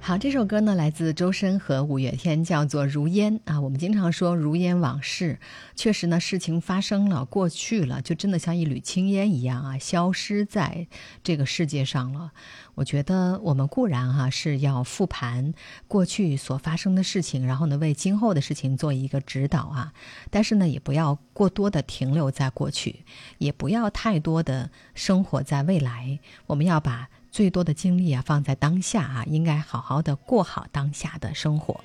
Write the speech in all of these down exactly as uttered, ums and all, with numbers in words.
好，这首歌呢来自周深和五月天，叫做如烟啊。我们经常说如烟往事，确实呢事情发生了，过去了，就真的像一缕青烟一样啊，消失在这个世界上了。我觉得我们固然哈、啊、是要复盘过去所发生的事情，然后呢为今后的事情做一个指导啊，但是呢也不要过多的停留在过去，也不要太多的生活在未来，我们要把最多的精力啊放在当下啊，应该好好的过好当下的生活。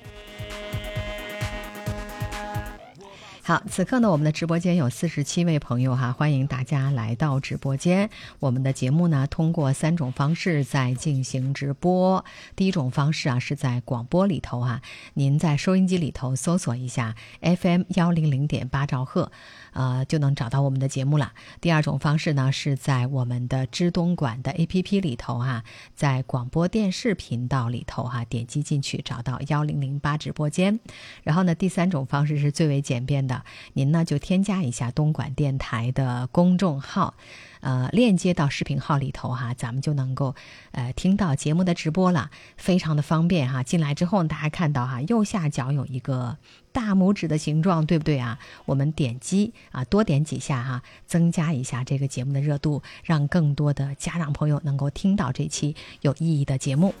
好，此刻呢我们的直播间有四十七位朋友哈，欢迎大家来到直播间。我们的节目呢通过三种方式在进行直播。第一种方式啊是在广播里头啊，您在收音机里头搜索一下 F M 一零零点八 兆赫，呃就能找到我们的节目了。第二种方式呢是在我们的知东莞的 A P P 里头啊，在广播电视频道里头哈、啊，点击进去找到一零零八直播间。然后呢第三种方式是最为简便的，您呢就添加一下东莞电台的公众号，呃，链接到视频号里头哈，咱们就能够呃听到节目的直播了，非常的方便哈。进来之后大家看到哈，右下角有一个大拇指的形状，对不对啊？我们点击啊，多点几下哈，增加一下这个节目的热度，让更多的家长朋友能够听到这期有意义的节目。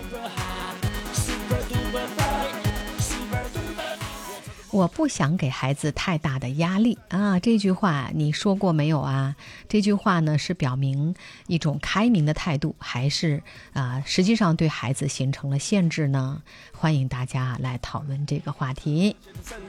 我不想给孩子太大的压力啊，这句话你说过没有啊？这句话呢是表明一种开明的态度，还是啊实际上对孩子形成了限制呢？欢迎大家来讨论这个话题。